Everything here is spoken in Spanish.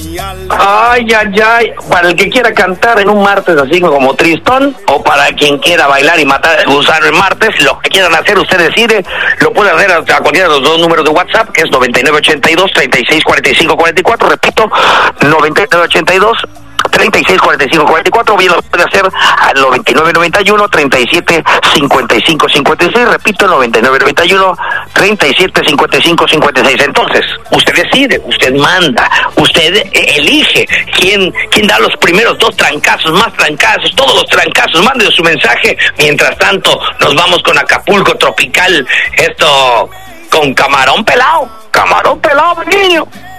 Ay, ay, ay, para el que quiera cantar en un martes así como tristón, o para quien quiera bailar y matar el gusano el martes, lo que quieran hacer, usted decide, lo puede hacer a cualquiera de los dos números de WhatsApp, que es 9982-364544, repito, 9982-364544, bien lo puede hacer al 9991-375556, repito, 9991-375556. Entonces, usted decide, usted manda, usted elige quién da los primeros dos trancazos, más trancazos, todos los trancazos, mande su mensaje. Mientras tanto, nos vamos con Acapulco Tropical, esto con camarón pelado, mi niño.